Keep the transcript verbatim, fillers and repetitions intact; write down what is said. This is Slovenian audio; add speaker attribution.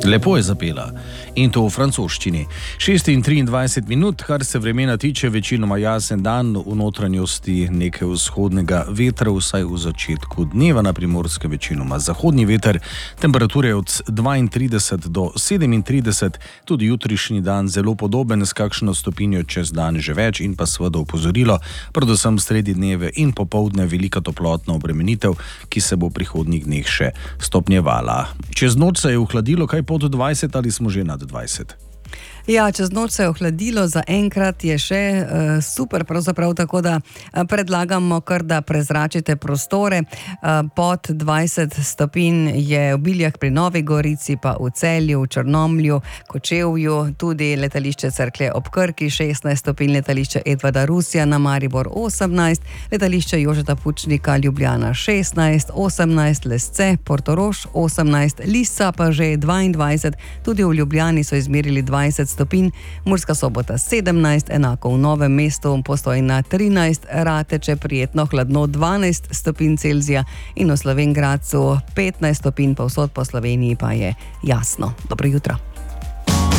Speaker 1: Lepo je zapela. In to v francoščini. šest in triindvajset minut, kar se vremena tiče, večinoma jasen dan, v notranjosti nekaj vzhodnega vetra, vsaj v začetku dneva, na Primorskem večinoma zahodni veter, temperature od dvaintrideset do sedemintrideset, tudi jutrišnji dan zelo podoben, s kakšno stopinjo čez dan že več in pa seveda opozorilo, predvsem sredi dneve in popoldne velika toplotna obremenitev, ki se bo v prihodnjih dneh še stopnjevala. Čez noč se je ohladilo kaj pod dvajset ali smo že nad dvajset?
Speaker 2: Ja, čez noč se je ohladilo, za enkrat je še uh, super, pravzaprav tako, da uh, predlagamo kar, da prezračite prostore. Uh, pod dvajset stopinj je v Biljah pri Novi Gorici, pa v Celju, v Črnomlju, Kočevju, tudi letališče Cerklje ob Krki, šestnajst stopinj, letališče Edvarda Rusija na Maribor osemnajst, letališče Jožeta Pučnika Ljubljana šestnajst, osemnajst Lesce, Portorož osemnajst, Lisa pa že dvaindvajset, tudi v Ljubljani so izmerili dvajset stopinj, Murska Sobota sedemnajst, enako v Novem mestu, Postojna trinajst, Rateče prijetno hladno dvanajst stopinj Celzija in v Slovenj Gradcu petnajst stopinj, povsod po Sloveniji pa je jasno. Dobro jutro.